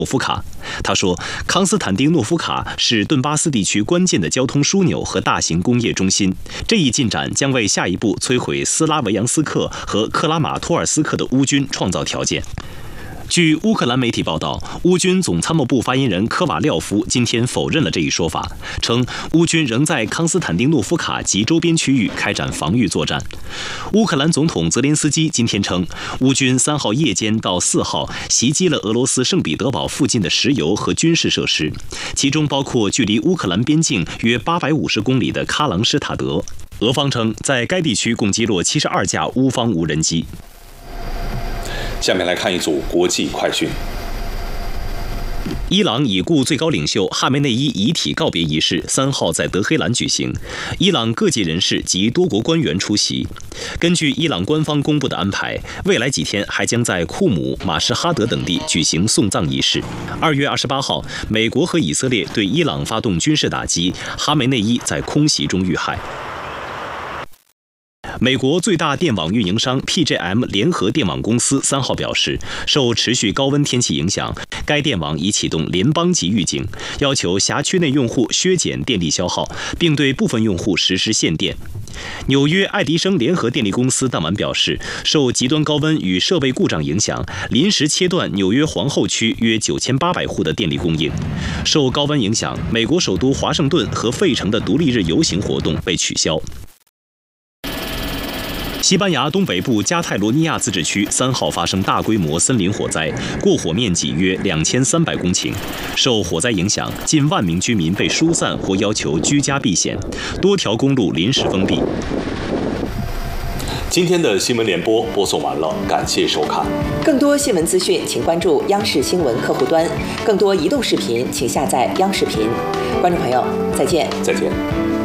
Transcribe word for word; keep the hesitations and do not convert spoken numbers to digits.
诺夫卡。他说，康斯坦丁诺夫卡是顿巴斯地区关键的交通枢纽和大型工业中心。这一进展将为下一步摧毁斯拉维扬斯克和克拉马托尔斯克的乌军创造条件。据乌克兰媒体报道，乌军总参谋部发言人科瓦廖夫今天否认了这一说法，称乌军仍在康斯坦丁诺夫卡及周边区域开展防御作战。乌克兰总统泽连斯基今天称，乌军三号夜间到四号袭击了俄罗斯圣彼得堡附近的石油和军事设施，其中包括距离乌克兰边境约八百五十公里的喀朗施塔德。俄方称，在该地区共击落七十二架乌方无人机。 下面来看一组国际快讯。 伊朗已故最高领袖哈梅内伊遗体告别仪式三号在德黑兰举行，伊朗各界人士及多国官员出席。根据伊朗官方公布的安排，未来几天还将在库姆、马什哈德等地举行送葬仪式。二月二十八号，美国和以色列对伊朗发动军事打击，哈梅内伊在空袭中遇害。美国最大电网运营商 P J M 联合电网公司三号表示，受持续高温天气影响，该电网已启动联邦级预警，要求辖区内用户削减电力消耗，并对部分用户实施限电。纽约爱迪生联合电力公司当晚表示，受极端高温与设备故障影响，临时切断纽约皇后区约九千八百户的电力供应。受高温影响，美国首都华盛顿和费城的独立日游行活动被取消。西班牙东北部加泰罗尼亚自治区三号发生大规模森林火灾，过火面积约两千三百公顷。受火灾影响，近万名居民被疏散或要求居家避险，多条公路临时封闭。 今天的新闻联播播送完了，感谢收看。 更多新闻资讯，请关注央视新闻客户端；更多移动视频，请下载央视频。观众朋友，再见。 再见。